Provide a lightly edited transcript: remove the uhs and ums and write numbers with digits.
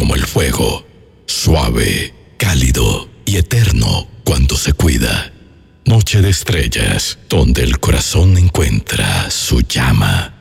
como el fuego, suave, cálido y eterno cuando se cuida. Noche de estrellas, donde el corazón encuentra su llama.